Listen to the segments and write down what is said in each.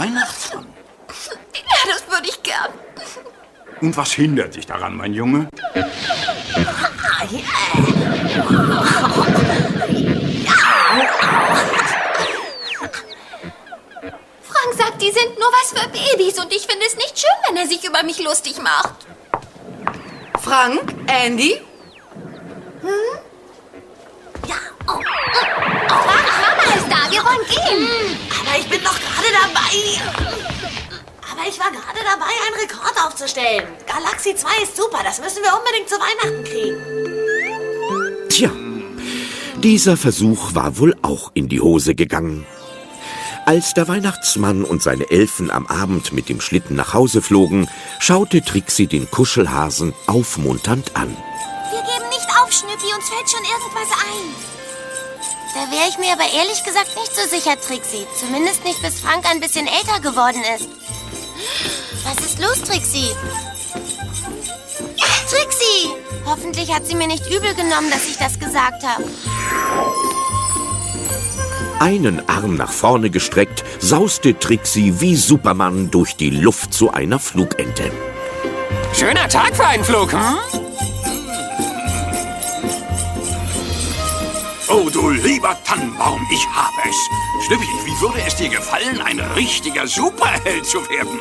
Weihnachtsmann. Ja, das würde ich gern. Und was hindert dich daran, mein Junge? Frank sagt, die sind nur was für Babys und ich finde es nicht schön, wenn er sich über mich lustig macht. Frank? Andy? Ja, Mama ist da, wir wollen gehen. Aber ich bin doch gerade dabei. Aber ich war gerade dabei, einen Rekord aufzustellen. Galaxy 2 ist super, das müssen wir unbedingt zu Weihnachten kriegen. Tja, dieser Versuch war wohl auch in die Hose gegangen. Als der Weihnachtsmann und seine Elfen am Abend mit dem Schlitten nach Hause flogen, schaute Trixie den Kuschelhasen aufmunternd an. Wir geben nicht auf, Schnüppi, uns fällt schon irgendwas ein. Da wäre ich mir aber ehrlich gesagt nicht so sicher, Trixie. Zumindest nicht, bis Frank ein bisschen älter geworden ist. Was ist los, Trixie? Trixie! Hoffentlich hat sie mir nicht übel genommen, dass ich das gesagt habe. Einen Arm nach vorne gestreckt, sauste Trixie wie Superman durch die Luft zu einer Flugente. Schöner Tag für einen Flug, hm? Oh, du lieber Tannenbaum, ich habe es. Schnüppi, wie würde es dir gefallen, ein richtiger Superheld zu werden?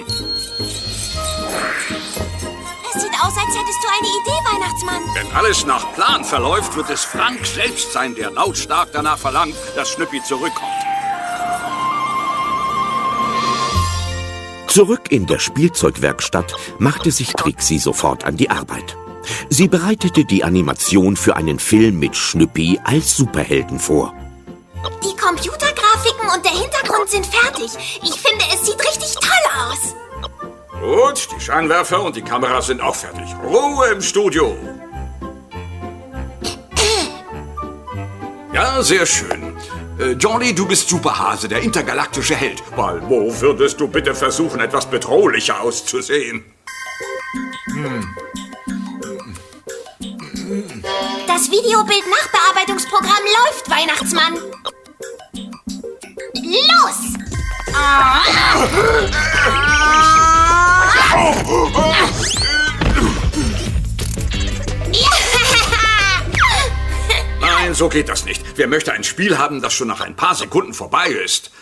Es sieht aus, als hättest du eine Idee, Weihnachtsmann. Wenn alles nach Plan verläuft, wird es Frank selbst sein, der lautstark danach verlangt, dass Schnüppi zurückkommt. Zurück in der Spielzeugwerkstatt machte sich Trixie sofort an die Arbeit. Sie bereitete die Animation für einen Film mit Schnüppi als Superhelden vor. Die Computergrafiken und der Hintergrund sind fertig. Ich finde, es sieht richtig toll aus. Gut, die Scheinwerfer und die Kameras sind auch fertig. Ruhe im Studio. Ja, sehr schön. Jolly, du bist Superhase, der intergalaktische Held. Balbo, würdest du bitte versuchen, etwas bedrohlicher auszusehen? Das Videobild-Nachbearbeitungsprogramm läuft, Weihnachtsmann. Los! Nein, so geht das nicht. Wer möchte ein Spiel haben, das schon nach ein paar Sekunden vorbei ist?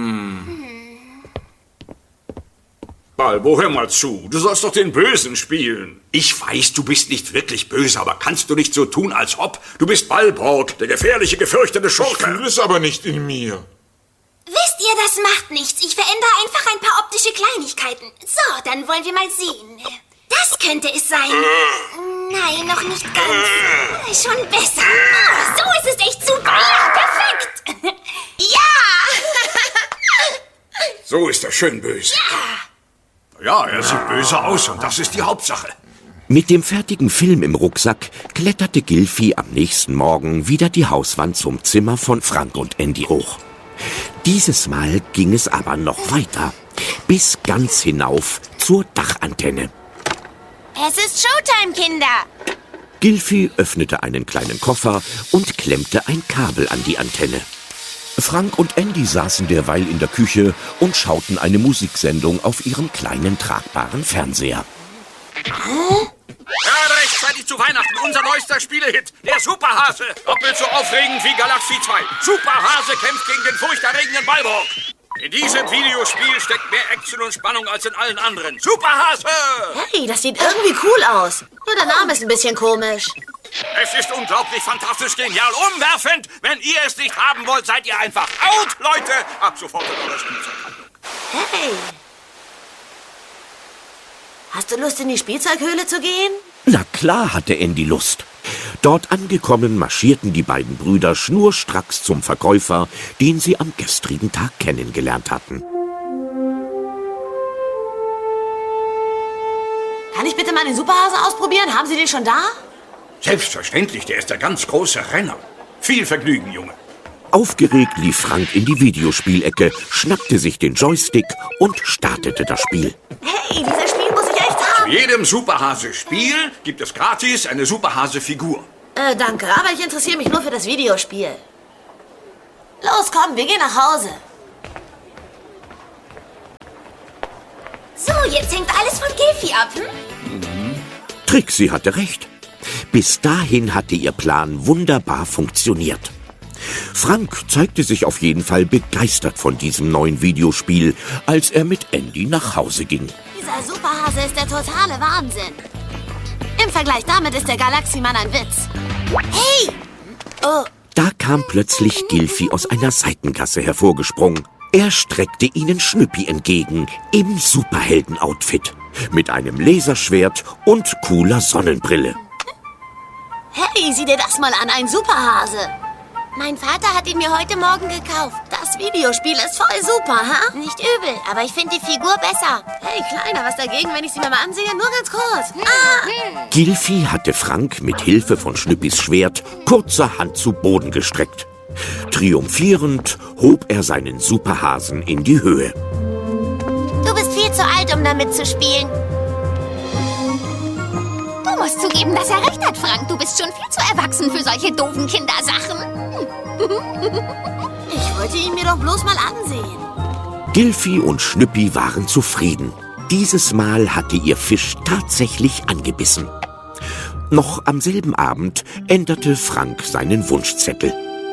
Balbo, hör mal zu. Du sollst doch den Bösen spielen. Ich weiß, du bist nicht wirklich böse, aber kannst du nicht so tun, als ob? Du bist Balborg, der gefährliche, gefürchtete Schurke. Ich fühle es aber nicht in mir. Wisst ihr, das macht nichts. Ich verändere einfach ein paar optische Kleinigkeiten. So, dann wollen wir mal sehen. Das könnte es sein. Nein, noch nicht ganz. Schon besser. Oh, so ist es echt super. Ja, perfekt. Ja! So ist er schön böse. Ja, er sieht böse aus und das ist die Hauptsache. Mit dem fertigen Film im Rucksack kletterte Gilfi am nächsten Morgen wieder die Hauswand zum Zimmer von Frank und Andy hoch. Dieses Mal ging es aber noch weiter, bis ganz hinauf zur Dachantenne. Es ist Showtime, Kinder. Gilfi öffnete einen kleinen Koffer und klemmte ein Kabel an die Antenne. Frank und Andy saßen derweil in der Küche und schauten eine Musiksendung auf ihrem kleinen tragbaren Fernseher. Gerade rechtzeitig zu Weihnachten, unser neuester Spielehit, der Superhase. Doppelt so aufregend wie Galaxy 2. Superhase kämpft gegen den furchterregenden Balborg. In diesem Videospiel steckt mehr Action und Spannung als in allen anderen. Superhase! Hey, das sieht irgendwie cool aus. Nur der Name ist ein bisschen komisch. Es ist unglaublich, fantastisch, genial, umwerfend. Wenn ihr es nicht haben wollt, seid ihr einfach out, Leute. Ab sofort in eurer Spielzeughandlung. Hey. Hast du Lust, in die Spielzeughöhle zu gehen? Na klar hatte Andy Lust. Dort angekommen marschierten die beiden Brüder schnurstracks zum Verkäufer, den sie am gestrigen Tag kennengelernt hatten. Kann ich bitte mal den Superhasen ausprobieren? Haben Sie den schon da? Selbstverständlich, der ist der ganz große Renner. Viel Vergnügen, Junge. Aufgeregt lief Frank in die Videospielecke, schnappte sich den Joystick und startete das Spiel. Hey, dieses Spiel muss ich echt haben. Zu jedem Superhase-Spiel gibt es gratis eine Superhase-Figur. Danke, aber ich interessiere mich nur für das Videospiel. Los, komm, wir gehen nach Hause. So, jetzt hängt alles von Gilfi ab, hm? Trixie hatte recht. Bis dahin hatte ihr Plan wunderbar funktioniert. Frank zeigte sich auf jeden Fall begeistert von diesem neuen Videospiel, als er mit Andy nach Hause ging. Dieser Superhase ist der totale Wahnsinn. Im Vergleich damit ist der Galaxiemann ein Witz. Hey! Oh. Da kam plötzlich Gilfi aus einer Seitengasse hervorgesprungen. Er streckte ihnen Schnüppi entgegen, im Superhelden-Outfit, mit einem Laserschwert und cooler Sonnenbrille. Hey, sieh dir das mal an, ein Superhase. Mein Vater hat ihn mir heute Morgen gekauft. Das Videospiel ist voll super, ha? Nicht übel, aber ich finde die Figur besser. Hey, Kleiner, was dagegen, wenn ich sie mir mal ansehe? Nur ganz kurz. Gilfi hatte Frank mit Hilfe von Schnüppis Schwert kurzerhand zu Boden gestreckt. Triumphierend hob er seinen Superhasen in die Höhe. Du bist viel zu alt, um damit zu spielen. Du musst zugeben, dass er recht hat, Frank. Du bist schon viel zu erwachsen für solche doofen Kindersachen. Ich wollte ihn mir doch bloß mal ansehen. Gilfi und Schnüppi waren zufrieden. Dieses Mal hatte ihr Fisch tatsächlich angebissen. Noch am selben Abend änderte Frank seinen Wunschzettel.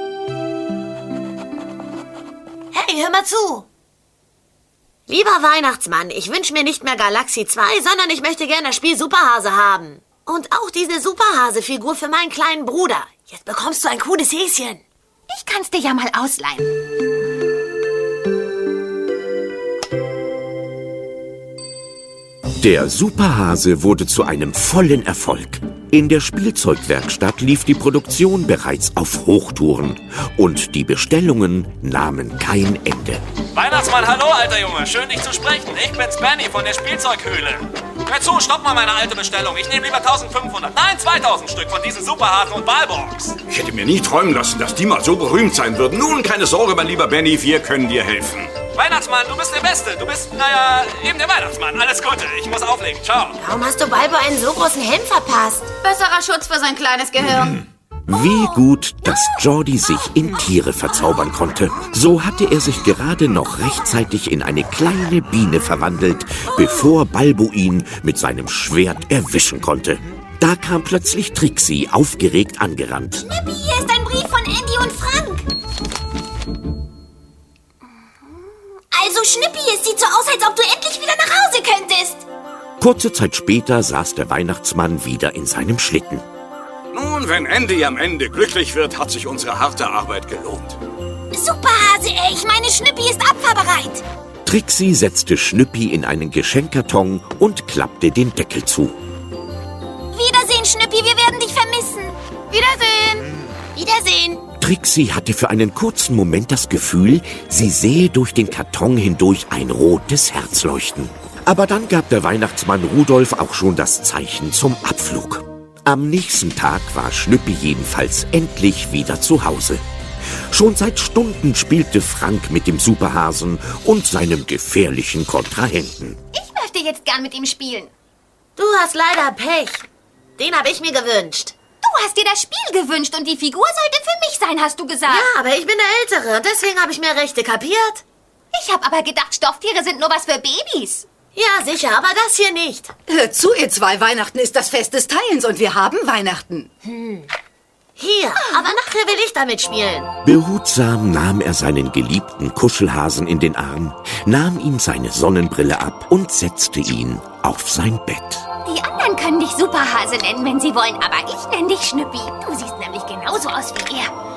Hey, hör mal zu. Lieber Weihnachtsmann, ich wünsche mir nicht mehr Galaxie 2, sondern ich möchte gerne das Spiel Superhase haben. Und auch diese Superhase-Figur für meinen kleinen Bruder. Jetzt bekommst du ein cooles Häschen. Ich kann's dir ja mal ausleihen. Der Superhase wurde zu einem vollen Erfolg. In der Spielzeugwerkstatt lief die Produktion bereits auf Hochtouren und die Bestellungen nahmen kein Ende. Weihnachtsmann, hallo, alter Junge. Schön, dich zu sprechen. Ich bin's, Benny von der Spielzeughöhle. Hör zu, stopp mal meine alte Bestellung. Ich nehme lieber 1500, nein, 2000 Stück von diesen Superhasen und Ballbox. Ich hätte mir nie träumen lassen, dass die mal so berühmt sein würden. Nun, keine Sorge, mein lieber Benny, wir können dir helfen. Weihnachtsmann, du bist der Beste. Du bist, naja, eben der Weihnachtsmann. Alles Gute, ich muss auflegen. Ciao. Warum hast du Balbo einen so großen Helm verpasst? Besserer Schutz für sein kleines Gehirn. Wie gut, dass Jordi sich in Tiere verzaubern konnte. So hatte er sich gerade noch rechtzeitig in eine kleine Biene verwandelt, bevor Balbo ihn mit seinem Schwert erwischen konnte. Da kam plötzlich Trixie aufgeregt angerannt. Schnüppi, hier ist ein Brief von Andy und Frank. Also, Schnüppi, es sieht so aus, als ob du endlich wieder nach Hause könntest. Kurze Zeit später saß der Weihnachtsmann wieder in seinem Schlitten. Nun, wenn Andy am Ende glücklich wird, hat sich unsere harte Arbeit gelohnt. Superhase, ich meine, Schnüppi ist abfahrbereit. Trixie setzte Schnüppi in einen Geschenkkarton und klappte den Deckel zu. Wiedersehen, Schnüppi, wir werden dich vermissen. Wiedersehen. Wiedersehen. Trixie hatte für einen kurzen Moment das Gefühl, sie sähe durch den Karton hindurch ein rotes Herz leuchten. Aber dann gab der Weihnachtsmann Rudolf auch schon das Zeichen zum Abflug. Am nächsten Tag war Schnüppi jedenfalls endlich wieder zu Hause. Schon seit Stunden spielte Frank mit dem Superhasen und seinem gefährlichen Kontrahenten. Ich möchte jetzt gern mit ihm spielen. Du hast leider Pech. Den habe ich mir gewünscht. Du hast dir das Spiel gewünscht und die Figur sollte für mich sein, hast du gesagt. Ja, aber ich bin der Ältere und deswegen habe ich mehr Rechte, kapiert? Ich habe aber gedacht, Stofftiere sind nur was für Babys. Ja, sicher, aber das hier nicht. Hört zu, ihr zwei, Weihnachten ist das Fest des Teilens und wir haben Weihnachten. Hier, aber nachher will ich damit spielen. Behutsam nahm er seinen geliebten Kuschelhasen in den Arm, nahm ihm seine Sonnenbrille ab und setzte ihn auf sein Bett. Die anderen können dich Superhase nennen, wenn sie wollen, aber ich nenne dich Schnüppi. Du siehst nämlich genauso aus wie er.